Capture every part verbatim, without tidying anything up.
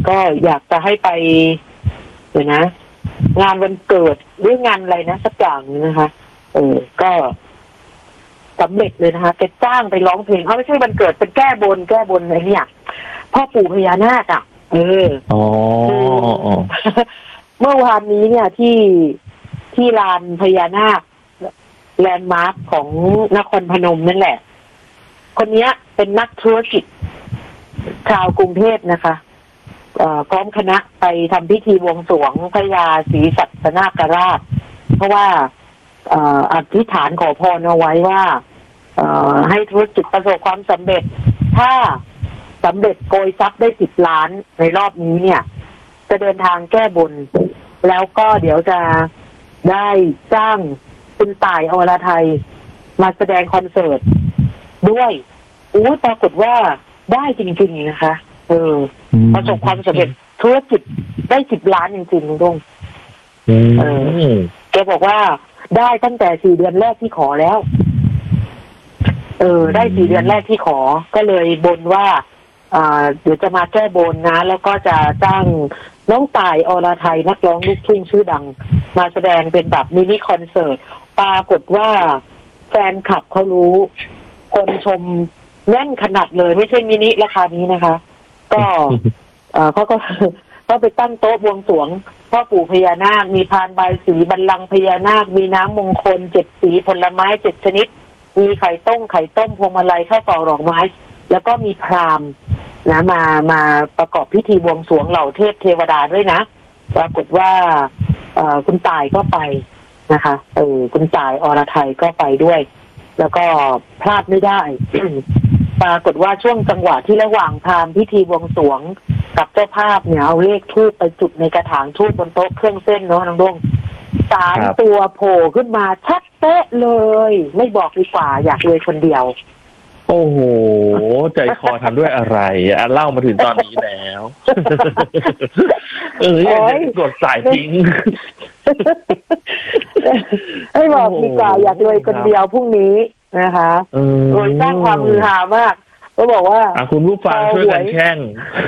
ก็อยากจะให้ไปเดี๋ยวนะงานวันเกิดหรืองานอะไรนะสักอย่างนะคะเออก็สำเร็จเลยนะคะแกจ้างไปร้องเพลงเขาไม่ใช่วันเกิดเป็นแก้บนแก้บนอะไรเนี่ยพ่อปู่พญานาคอ่ะเอออ๋อเมื่อวานนี้เนี่ยที่ที่ลานพญานาคแลนด์มาร์คของนครพนมนั่นแหละคนนี้เป็นนักธุรกิจชาวกรุงเทพนะคะพร้อมคณะไปทำพิธีบวงสรวงพญาศรีสัตนาคราชเพราะว่าอธิษฐานขอพรเอาไว้ว่าให้ธุรกิจประสบความสำเร็จถ้าสำเร็จโกยทรัพย์ได้สิบล้านในรอบนี้เนี่ยจะเดินทางแก้บนแล้วก็เดี๋ยวจะได้จ้างคุณต่ายอรไทยมาแสดงคอนเสิร์ตด้วยอู้ปรากฏว่าได้จริงๆนะคะเออประสบความสำเร็จธุรกิจได้สิบล้านจริงๆลุงดงเออแกบอกว่าได้ตั้งแต่สี่เดือนแรกที่ขอแล้วเออได้สี่เดือนแรกที่ขอก็เลยบนว่าอ่าเดี๋ยวจะมาแก้บนนะแล้วก็จะจ้างน้องต่ายอรไทยนักร้องลูกทุ่งชื่อดังมาแสดงเป็นแบบมินิคอนเสิร์ตปรากฏว่าแฟนคลับเขารู้คนชมแน่นขนาดเลยไม่ใช่มินิราคานี้นะคะก็เออเขาก็ก็ไปตั้งโต๊ะบวงสรวงพ่อปู่พญานาคมีพานใบสีบัลลังก์พญานาคมีน้ำมงคลเจ็ดสีผลไม้เจ็ดชนิดมีไข่ต้มไข่ต้มพวงมาลัยข้าวตอกดอกไม้แล้วก็มีพราหมณ์นะมามาประกอบพิธีบวงสรวงเหล่าเทพเทวดาด้วยนะปรากฏว่าเอ่อคุณต่ายก็ไปนะคะเออคุณต่ายอรไทยก็ไปด้วยแล้วก็พลาดไม่ได้ ปรากฏว่าช่วงจังหวะที่ระหว่างทำพิธีบวงสรวงกับเจ้าภาพเนี่ยเอาเลขทูปไปจุดในกระถางทูปบนโต๊ะเครื่องเส้นเนาะน้องดงสามตัวโผล่ขึ้นมาชัดเป๊ะเลยไม่บอกดีกว่าอยากเลยคนเดียวโอ้โหใจคอทำด้วยอะไรอ่ะเล่ามาถึงตอนนี้แล้วเออยังกดสายทิ้งไม่บอกดีกว่าอยากเลยคนเดียวพรุ่งนี้นะคะโดยสร้างความฮือฮามากก็บอกว่าคุณผู้ฟังช่วยกันแช่ง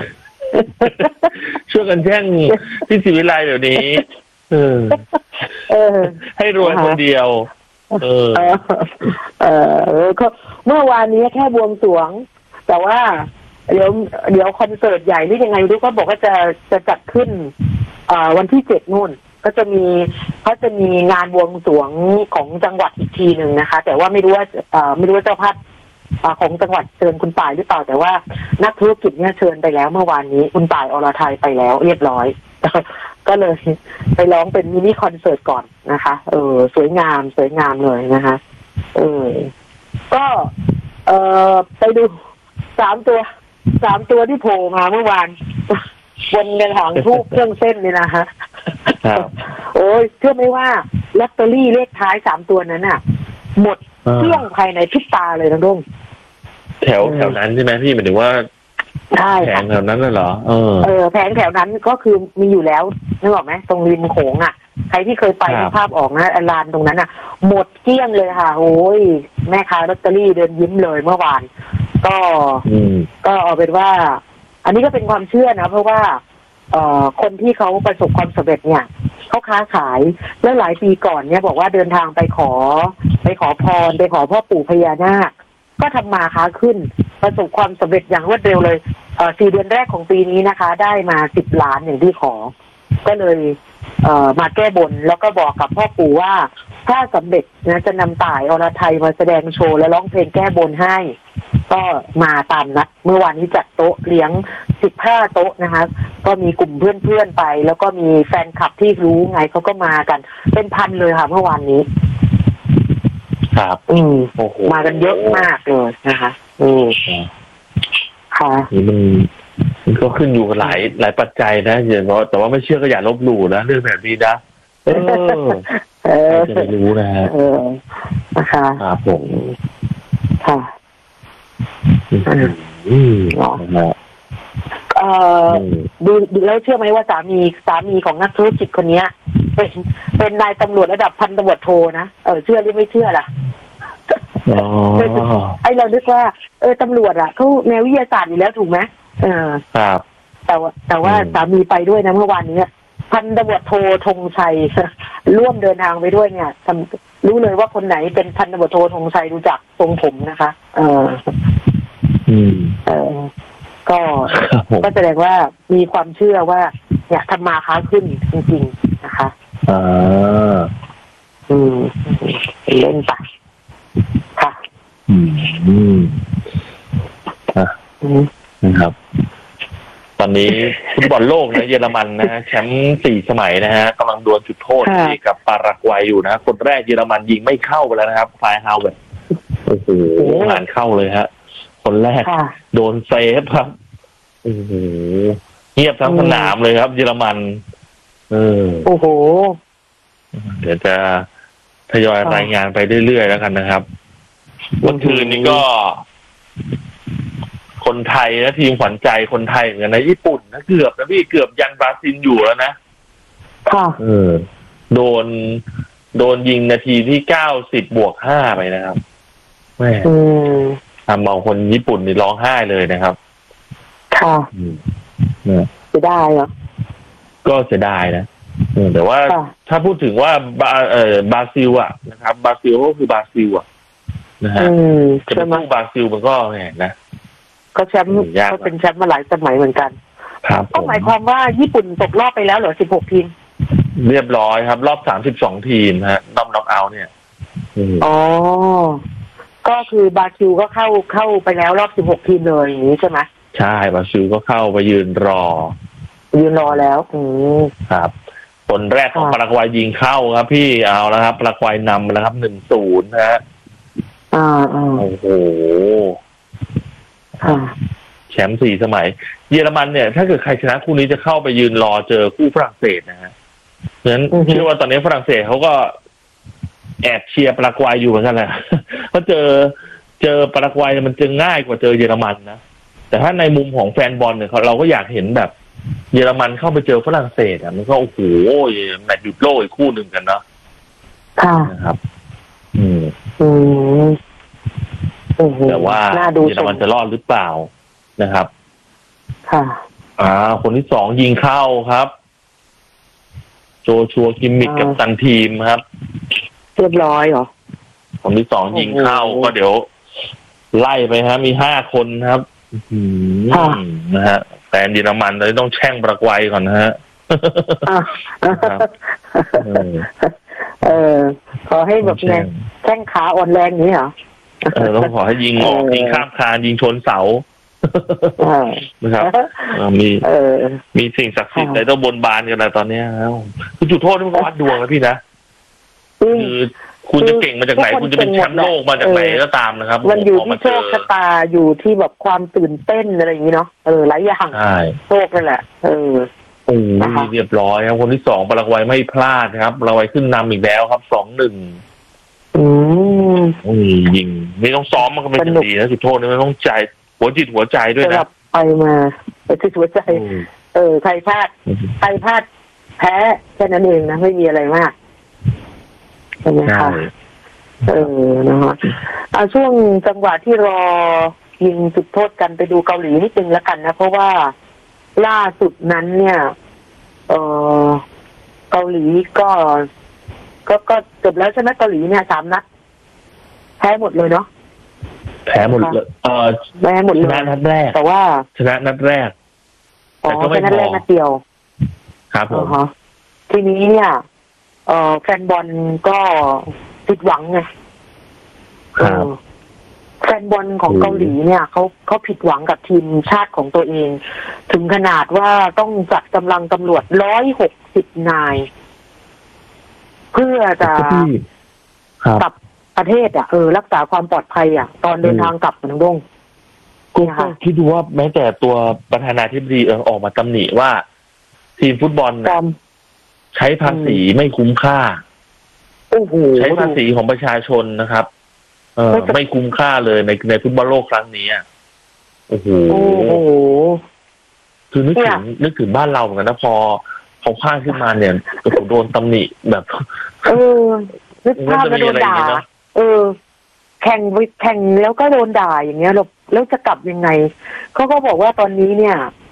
ช่วยกันแช่งพี่ศิวิไลเดี๋ยวนี้เออเออให้รวยคนเดียวเออเออเมื่อวานนี้แค่บวงสรวงแต่ว่าเดี๋ยวเดี๋ยวคอนเสิร์ตใหญ่นี่ยังไงดูก็บอกว่าจะจะจัดขึ้นวันที่เจ็ดนู่นก็จะมีเขาจะมีงานบวงสรวงของจังหวัดอีกทีหนึ่งนะคะแต่ว่าไม่รู้ว่าไม่รู้ว่าเจ้าภาพของจังหวัดเชิญคุณต่ายหรือเปล่าแต่ว่านักธุรกิจเนี่ยเชิญไปแล้วเมื่อวานนี้คุณต่ายอรไทยไปแล้วเรียบร้อยก็เลยไปร้องเป็นมินิคอนเสิร์ตก่อนนะคะเออสวยงามสวยงามเลยนะคะเออก็เออไปดูสามตัวสามตัวที่โผล่มาเมื่อวานบนกระถางทูบเครื่องเส้นนี่นะฮะโอ้ยเชื่อไหมว่าลอตเตอรี่เลขท้ายสามตัวนั้นน่ะหมดเกลี้ยงภายในพริบตาเลยนะลุงแถวแถวนั้นใช่ไหมพี่หมายถึงว่าแผงแถวนั้นน่ะเหรอเออเออแผงแถวนั้นก็คือมีอยู่แล้วนึกออกไหมตรงริมโขงอ่ะใครที่เคยไปภาพออกนะลานตรงนั้นอ่ะหมดเกลี้ยงเลยค่ะโอ้ยแม่ค้าลอตเตอรี่เดินยิ้มเลยเมื่อวานก็ก็เอาเป็นว่าอันนี้ก็เป็นความเชื่อนะเพราะว่าเอ่อคนที่เขาประสบความสำเร็จเนี่ยเขาค้าขายเมื่อหลายปีก่อนเนี่ยบอกว่าเดินทางไปขอไปขอพรไปขอพ่อปู่พญานาคก็ทำมาค้าขึ้นประสบความสำเร็จอย่างรวดเร็วเลยเอ่อสี่เดือนแรกของปีนี้นะคะได้มาสิบล้านอย่างที่ขอก็เลยเอ่อมาแก้บนแล้วก็บอกกับพ่อปู่ว่าถ้าสำเร็จนะจะนำต่ายอรไทยมาแสดงโชว์และร้องเพลงแก้บนให้ก็มาตามนัดเมื่อวานนี้จัดโต๊ะเลี้ยงสิบห้าโต๊ะนะคะก็มีกลุ่มเพื่อนๆไปแล้วก็มีแฟนคลับที่รู้ไงเขาก็มากันเป็นพันเลยค่ะเมื่อวานนี้ครับอืมมากันเยอะมากเลยนะคะอืมค่ะนี่มันมันก็ขึ้นอยู่กับหลายหลายปัจจัยนะเดี๋ยวแต่ว่าไม่เชื่อก็อย่าลบหลู่นะเรื่องแบบนี้นะเออเออจะได้รู้นะฮะเออนะคะครับผมค่ะอืมเอ่อดูดูแล้วเชื่อไหมว่าสามีสามีของนักธุรกิจคนนี้เป็นเป็นนายตำรวจระดับพันตำรวจโทนะเออเชื่อหรือไม่เชื่อล่ะอ๋อไอเราคิดว่าเออตำรวจอ่ะเขาแนววิทยาศาสตร์อยู่แล้วถูกไหมเออครับแต่ว่าแต่ว่าสามีไปด้วยนะเมื่อวานนี้พันตำรวจโทธงชัยร่วมเดินทางไปด้วยเนี่ยรู้เลยว่าคนไหนเป็นพันตำรวจโทธงชัยดูจากทรงผมนะคะ เอออืมเออก็ก็แสดงว่ามีความเชื่อว่าอยากทำมาค้าขึ้นจริงๆนะคะอ่าอืมเล่นไปค่ะอืมอ่ะนะครับตอนนี้ฟุตบอลโลกนะเยอรมันนะฮะแชมป์สี่สมัยนะฮะกำลังดวลจุดโทษกับปารากวัยอยู่นะคนแรกเยอรมันยิงไม่เข้าไปแล้วนะครับไฟฮาวเวิร์ดโอ้โหงานเข้าเลยฮะคนแรกโดนเซฟครับโอ้โหเงียบทั้งสนามเลยครับเยอรมันเออโอ้โหเดี๋ยวจะทยอยรายงานไปเรื่อยๆแล้วกันนะครับเมื่อคืนนี้ก็คนไทยนะทีมขวัญใจคนไทยเหมือนกันนะญี่ปุ่นนะเกือบนะพี่เกือบยันบราซิลอยู่แล้วนะค่ะเออโดนโดนยิงนาทีที่เก้าสิบบวกห้าไปนะครับแม่ทำมองคนญี่ปุ่นนี่ร้องไห้เลยนะครับค่ะเสียดายเหรอก็เสียดายนะแต่ว่าถ้าพูดถึงว่าบาเออบราซิลอ่ะนะครับบราซิลก็คือบราซิลอ่ะนะฮะจะเป็นสู้บราซิลมันก็แหมนะก็แชมป์ก็เป็นแชมป์มาหลายสมัยเหมือนกันครับก็หมายความว่าญี่ปุ่นตกรอบไปแล้วเหรอสิบหกทีมเรียบร้อยครับรอบสามสิบสองทีมฮะรอบน็อกเอาท์เนี่ยอ๋อก็คือบราซิลก็เข้าเข้าไปแล้วรอบสิบหกทีมเลยอย่างนี้ใช่ไหมใช่บราซิลก็เข้าไปยืนรอยืนรอแล้วอืมครับคนแรกของปารากวัยยิงเข้าครับพี่เอาแล้วครับปารากวัยนำแล้วครับหนึ่งศูนย์นะฮะอ่าอ่าโอ้โหแชมป์สี่สมัยเยอรมันเนี่ยถ้าเกิดใครชนะคู่นี้จะเข้าไปยืนรอเจอคู่ฝรั่งเศสนะฮะเพราะฉะนั้นเชื่อว่าตอนนี้ฝรั่งเศสเขาก็แอบเชียร์ปารากวัยอยู่เหมือนกันแหละเพราะเจอเจอปารากวัยมันจะง่ายกว่าเจอเยอรมันนะแต่ถ้าในมุมของแฟนบอลเนี่ยเราก็อยากเห็นแบบเยอรมันเข้าไปเจอฝรั่งเศสอ่ะมันก็โอ้โหแมตช์หยุดโลกอีกคู่หนึ่งกันเนาะค่ะนะครับอืมอืมแต่ว่าเยอรมันจะรอดหรือเปล่านะครับค่ะอ่าคนที่สองยิงเข้าครับโจชัวคิมมิกกับซันทีมครับเรียบร้อยเหรอคนที่สองยิงเข้าก็เดี๋ยวไล่ไปฮะมีห้าคนครับนะฮะแฟนเยอรมันเลยต้องแช่งปารากวัยก่อนนะฮะเออขอให้แบบไงแข้งขาอ่อนแรงนี้เหรอเออต้องขอให้ยิงออกยิงข้ามคานยิงชนเสานะครับมีมีสิ่งศักดิ์สิทธิ์อะไรต้องบนบานกันแล้วตอนนี้แล้วคือจุดโทษมันก็วัดดวงนะพี่นะคือคุณจะเก่งมาจากไหนคุณจะเป็นแชมป์โลกมาจากไหนก็ตามนะครับมันอยู่ที่โชคชะตาอยู่ที่แบบความตื่นเต้นอะไรอย่างนี้เนาะเออหลายอย่างโชคนั่นแหละเออโอ้เรียบร้อยครับคนที่สองปารากวัยไม่พลาดครับปารากวัยขึ้นนำอีกแล้วครับสองหนึ่งอืมยิงไม่ต้องซ้อมมันก็เป็นดีนะจุดโทษนี่ไม่ต้องใจหัวจิตหัวใจด้วยนะไปมาไปจิตหัวใจเออใครพลาดใครพลาดแพ้แค่นั้นเองนะไม่มีอะไรมากใช่ไหมคะเออนะคะเอาช่วงจังหวะที่รอยิงจุดโทษกันไปดูเกาหลีนิดนึงแล้วกันนะเพราะว่าล่าสุดนั้นเนี่ยเออเกาหลีก็ก็ก็จบแล้วใช่ไหมเกาหลีเนี่ยสามนัดแพ้หมดเลยเนาะแพ้หมดเลยเออแพ้หมดเลยชนะนัดแรกแต่ว่าชนะนัดแรกแต่ก็ไม่พอนัดแรกนัดเดียวครับผมทีนี้เนี่ยเออแฟนบอลก็ผิดหวังไงแฟนบอลของเกาหลีเนี่ยเขาเขาผิดหวังกับทีมชาติของตัวเองถึงขนาดว่าต้องจัดกำลังตำรวจร้อยหกสิบนายเพื่อจะกลับประเทศอ่ะเออรักษาความปลอดภัยอ่ะตอนเดินทางกลับน้องดงก็คิดดูว่าแม้แต่ตัวประธานาธิบดีเออออกมาตำหนิว่าทีมฟุตบอลใช้ภาษีไม่คุ้มค่าใช้ภาษีของประชาชนนะครับเออไม่คุ้มค่าเลยในในฟุตบอลโลกครั้งนี้โอ้โหคือนึกถึงนึกถึงบ้านเราเหมือนกันนะพอเขาพลาดขึ้นมาเนี่ยโอ้โหโดนตำหนิแบบเออนึกภาพแล้วโดนด่าเออแข่งแข่งแล้วก็โดนด่าอย่างเงี้ยแล้วแล้วจะกลับยังไงเขาก็บอกว่าตอนนี้เนี่ย